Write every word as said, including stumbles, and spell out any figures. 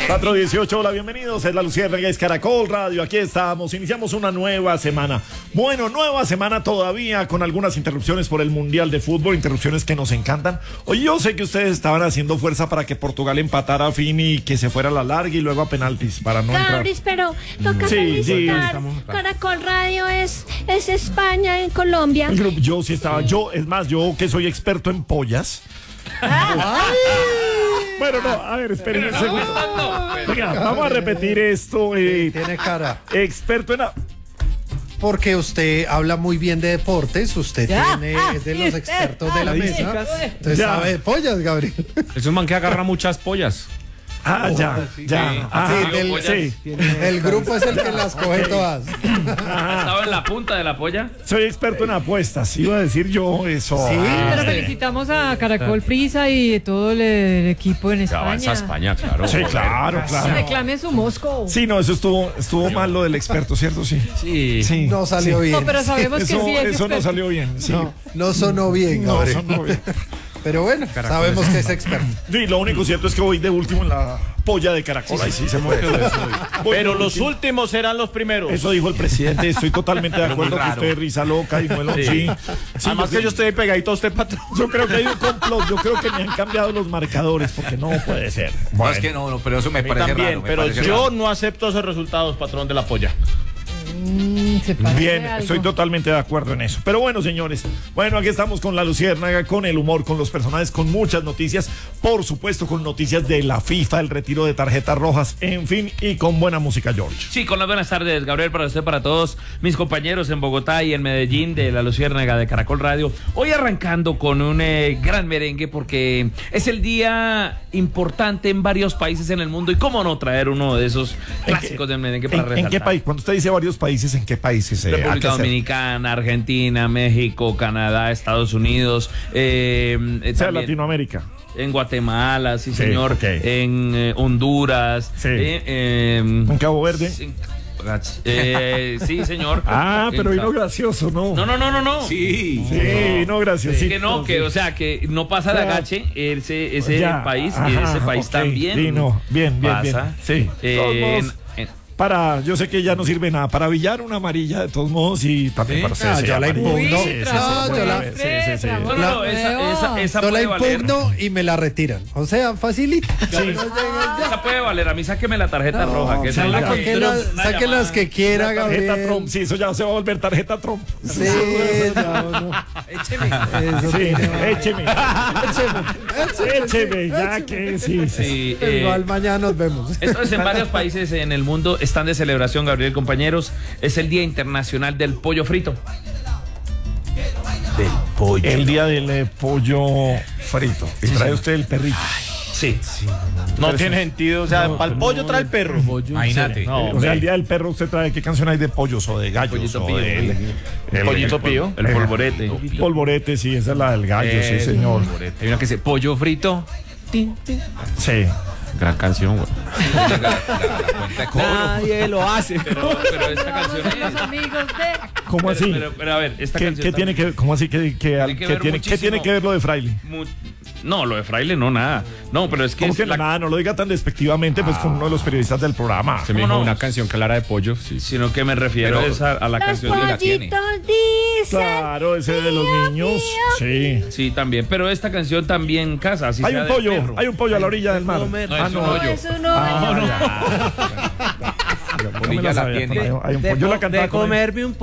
cuatro dieciocho, hola, bienvenidos, es la Luciérnaga, es Caracol Radio, aquí estamos, iniciamos una nueva semana. Bueno, nueva semana todavía con algunas interrupciones por el Mundial de Fútbol, interrupciones que nos encantan. Hoy yo sé que ustedes estaban haciendo fuerza para que Portugal empatara a fin y que se fuera a la larga y luego a penaltis para no entrar. Cabris, pero toca Sí, felicitar. sí. Caracol Radio es, es España en Colombia. El grupo, yo sí estaba, yo, es más, yo que soy experto en pollas. Bueno, no, a ver, esperen un segundo. Venga, vamos a repetir esto. Eh, Tiene cara. experto en... a- Porque usted habla muy bien de deportes, usted Ya. tiene, Ah, es de sí, los usted. expertos de la Ay, mesa. chicas. Entonces Ya. sabe de pollas, Gabriel. Es un man que agarra muchas pollas. Ah, ya, ya. Ah, Sí, del- sí. El grupo es el que las coge todas. ¿Estaba en la punta de la polla? Soy experto en apuestas, iba a decir yo eso. Sí. Ah, Pero felicitamos a Caracol Prisa y todo el, el equipo en Ya avanza España. España, claro. sí, claro, claro. Reclame su Mosco. Sí, no, eso estuvo, estuvo mal lo del experto, ¿cierto? Sí. Sí. Sí. No salió sí. bien. No, pero sabemos que Eso, sí es eso no experto. salió bien. Sí. No, no sonó bien, No, Gabriel. eso no bien. Pero bueno, sabemos que es experto. Sí, lo único cierto es que voy de último en la polla de Caracol. Ahí sí se mueve. Voy Pero de los último. últimos serán los primeros. Eso dijo el presidente, estoy totalmente de acuerdo que usted es risa loca y muelo. Sí. Sí, Además yo, que yo estoy pegadito a usted, patrón. yo creo que hay un complot, yo creo que me han cambiado los marcadores porque no puede ser. No, Bueno. es que no, no, pero eso me A mí parece también, raro. me pero parece yo raro. no acepto esos resultados, patrón de la polla. Mm, se parece Bien, algo. estoy totalmente de acuerdo en eso. Pero bueno, señores, bueno, aquí estamos con la Luciérnaga, con el humor, con los personajes, con muchas noticias, por supuesto con noticias de la FIFA, el retiro de tarjetas rojas, en fin, y con buena música, George. Sí, con las buenas tardes, Gabriel, para usted, para todos mis compañeros en Bogotá y en Medellín de la Luciérnaga de Caracol Radio. Hoy arrancando con un eh, gran merengue porque es el día importante en varios países en el mundo y cómo no traer uno de esos clásicos del merengue para ¿En, en resaltar. qué país? Cuando usted dice varios países, ¿en qué países? eh, hay que República hacer? Dominicana, Argentina, México, Canadá, Estados Unidos, eh, eh, O sea, también Latinoamérica. en Guatemala, sí, Sí, señor, ok. en eh, Honduras, Sí. eh, eh, ¿En Cabo Verde? sí, eh, sí, señor. Ah, pero En vino Ca- gracioso, ¿no? No, no, no, no, no. Sí. Sí, vino gracioso. Que no, que, o sea, que no pasa de agache ese, ese Ya, país, y ajá, ese país ok. también. Sí, no, bien, bien, bien. pasa. Sí. Eh, De todos en- modos, en- para, yo sé que ya no sirve nada, para billar una amarilla de todos modos y también para Ah, usted. yo la impugno. Uy, No, trabajo yo la- de sí, sí, sí. trabajo no, no, no, de esa, feo. esa, esa Yo la puede valer. impugno y me la retiran. O sea, facilito. Esa puede valer. A mí sáqueme la tarjeta roja. Que esa es la Saque que- las- una saque llamada. las que quiera, Tarjeta Gabriel. Trump, sí, eso ya se va a volver tarjeta Trump. Sí, no, no. Eso Sí, tiene- écheme. Écheme, ya que sí, sí. Sí, eh, Igual mañana nos vemos. Entonces, en varios países en el mundo están de celebración, Gabriel, compañeros. Es el Día Internacional del Pollo Frito. El día del eh, pollo frito. Y trae usted el perrito. Sí. No tiene sentido. O sea, para el pollo trae el perro. Imagínate. No, O sea, el día del perro usted trae qué canción hay de pollos o de gallos. Pollito o pío. del- el, Pollito el- pío. El polvorete. Polvorete, sí, esa es la del gallo, sí, Eh, señor. Hay una que dice pollo frito. Sí. Gran canción, güey. Cuenta de cobro. Nadie lo hace. Pero, pero esta canción Los es... amigos de... ¿Cómo Pero, así? pero, pero, a ver, esta ¿Qué, canción qué tiene también- que ¿Cómo así que, que, al- que que ver tiene, ¿qué tiene muchísimo. que ver lo de Fraile? mu- No, lo de Fraile no, nada. No, pero es que... ¿Cómo es que la- nada? No lo diga tan despectivamente, pues con uno de los periodistas del programa. Se me ¿Cómo dijo no? una canción clara de pollo. Sí. Sino que me refiero Pero- es a, a la Los canción de la... tiene. pollitos dicen. Claro, ese de los niños. Sí. Sí, también. Pero esta canción también casa. Así Hay sea un del pollo, perro. hay un pollo a la orilla del mar. No, es Ah, un no. hoyo. Eso no, Ah, no. ya. No me la Bonilla la sabía, tiene. pero hay- hay un pollo. Yo la cantaba con él. un